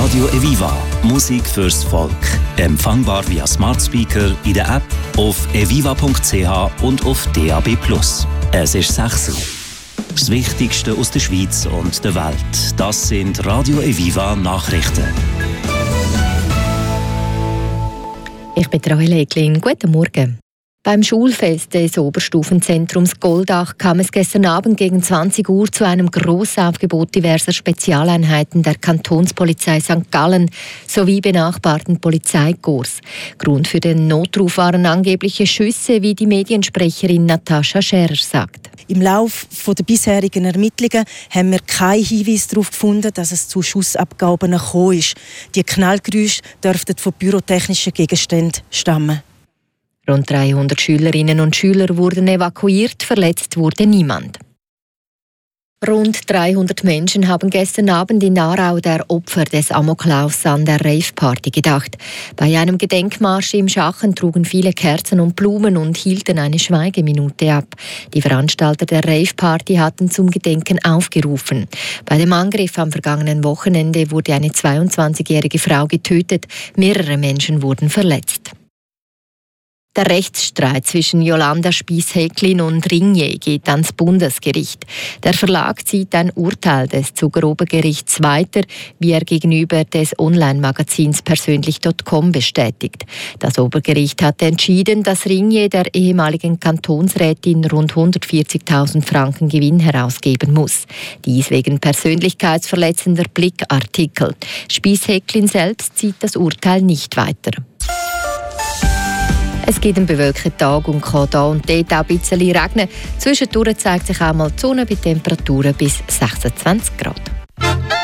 Radio Eviva. Musik fürs Volk. Empfangbar via Smart Speaker, in der App, auf eviva.ch und auf DAB+. Es ist 6 Uhr. Das Wichtigste aus der Schweiz und der Welt. Das sind Radio Eviva Nachrichten. Ich bin Rahel Eglin. Guten Morgen. Beim Schulfest des Oberstufenzentrums Goldach kam es gestern Abend gegen 20 Uhr zu einem Grossaufgebot diverser Spezialeinheiten der Kantonspolizei St. Gallen sowie benachbarten Polizeikorps. Grund für den Notruf waren angebliche Schüsse, wie die Mediensprecherin Natascha Scherer sagt. Im Laufe der bisherigen Ermittlungen haben wir keinen Hinweis darauf gefunden, dass es zu Schussabgaben gekommen ist. Die Knallgeräusche dürften von pyrotechnischen Gegenständen stammen. Rund 300 Schülerinnen und Schüler wurden evakuiert, verletzt wurde niemand. Rund 300 Menschen haben gestern Abend in Aarau der Opfer des Amoklaufs an der Rave-Party gedacht. Bei einem Gedenkmarsch im Schachen trugen viele Kerzen und Blumen und hielten eine Schweigeminute ab. Die Veranstalter der Rave-Party hatten zum Gedenken aufgerufen. Bei dem Angriff am vergangenen Wochenende wurde eine 22-jährige Frau getötet, mehrere Menschen wurden verletzt. Der Rechtsstreit zwischen Jolanda Spiess-Häcklin und Ringier geht ans Bundesgericht. Der Verlag zieht ein Urteil des Zuger Obergerichts weiter, wie er gegenüber des Online-Magazins persönlich.com bestätigt. Das Obergericht hat entschieden, dass Ringier der ehemaligen Kantonsrätin rund 140.000 Franken Gewinn herausgeben muss. Dies wegen persönlichkeitsverletzender Blickartikel. Spiess-Häcklin selbst zieht das Urteil nicht weiter. Es gibt einen bewölkten Tag und kann hier und dort auch ein bisschen regnen. Zwischendurch zeigt sich auch mal die Sonne bei Temperaturen bis 26 Grad.